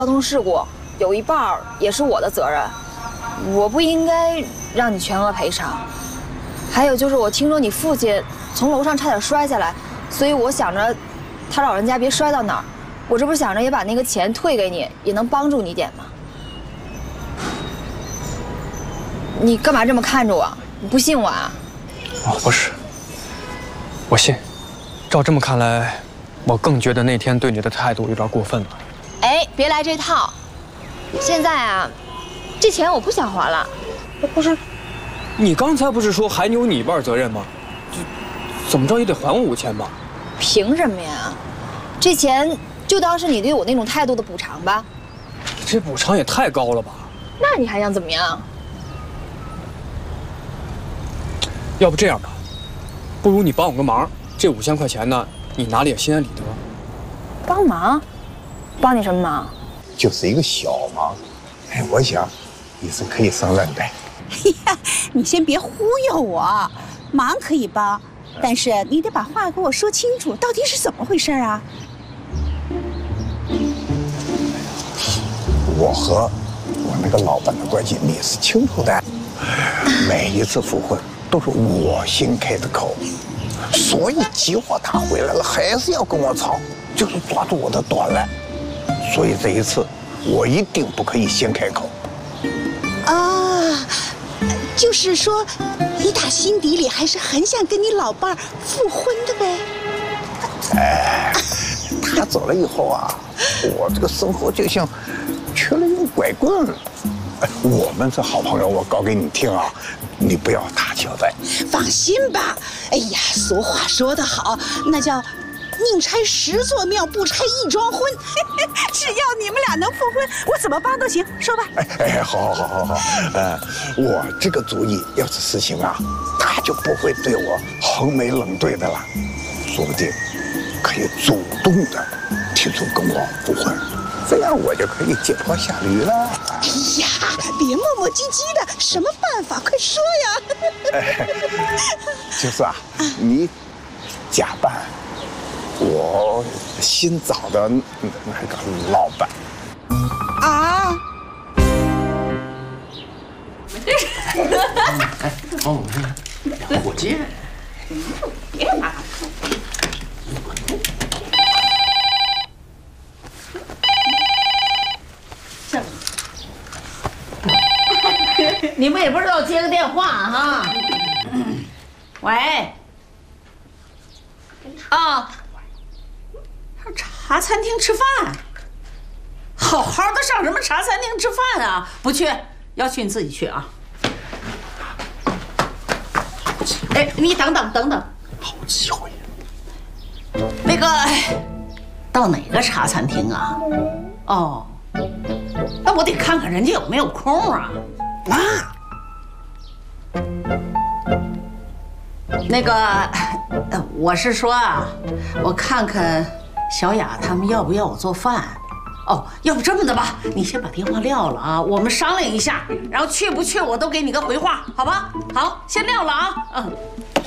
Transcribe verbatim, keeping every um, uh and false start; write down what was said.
交通事故有一半也是我的责任，我不应该让你全额赔偿。还有就是我听说你父亲从楼上差点摔下来，所以我想着他老人家别摔到哪儿，我这不是想着也把那个钱退给你，也能帮助你点吗？你干嘛这么看着我？你不信我啊？ 哦，不是，我信。照这么看来，我更觉得那天对你的态度有点过分了。 哎，别来这套。现在啊，这钱我不想还了。 不是，你刚才不是说还有你一半责任吗？这怎么着也得还我五千吧？ 凭什么呀？这钱就当是你对我那种态度的补偿吧。 这补偿也太高了吧？ 那你还想怎么样？ 要不这样吧，不如你帮我个忙，这五千块钱呢，你拿了也心安理得。 帮忙？帮你什么忙？ 就是一个小忙。哎，我想你是可以胜任的。 哎呀，你先别忽悠我，忙可以帮，但是你得把话给我说清楚，到底是怎么回事啊？ 我和我那个老板的关系你是清楚的，每一次复婚都是我先开的口，所以计划他回来了还是要跟我吵，就是抓住我的短板，所以这一次我一定不可以先开口。 啊，就是说，你打心底里还是很想跟你老伴儿复婚的呗？ 哎，他走了以后啊，我这个生活就像缺了一根拐棍。我们是好朋友，我告给你听啊，你不要打交道。 放心吧，哎呀，俗话说得好，那叫宁拆十座庙，不拆一桩婚。只要你们俩能复婚，我怎么帮都行。说吧。 哎哎，好，好，好，好，呃，我这个主意要是实行啊，他就不会对我横眉冷对的了，说不定可以主动的提出跟我复婚，这样我就可以借坡下驴了。 哎呀，别磨磨唧唧的，什么办法？快说呀！ 哎，就是啊，你假扮我新找的那个老板啊！ 哎，哦，两火箭， 别干嘛？ 你们也不知道接个电话哈？喂，啊，茶餐厅吃饭，好好的上什么茶餐厅吃饭啊？不去，要去你自己去啊。哎，你等等等等， 好机会呀！ 那个，到哪个茶餐厅啊？哦，那我得看看人家有没有空啊。 妈， 那个，呃，我是说啊，我看看小雅他们要不要我做饭。哦，要不这么的吧，你先把电话撂了啊，我们商量一下，然后去不去我都给你个回话，好吧？好，先撂了啊，嗯。